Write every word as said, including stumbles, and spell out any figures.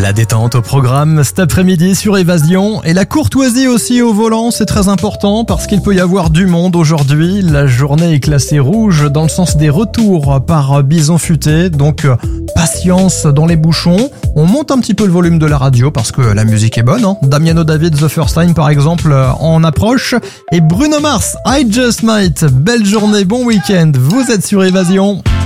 La détente au programme cet après-midi sur Évasion et la courtoisie aussi au volant, c'est très important parce qu'il peut y avoir du monde aujourd'hui. La journée est classée rouge dans le sens des retours par Bison Futé, donc patience dans les bouchons. On monte un petit peu le volume de la radio parce que la musique est bonne, hein. Damiano David, The First Time par exemple en approche, et Bruno Mars, I Just Might. Belle journée, bon week-end, vous êtes sur Évasion.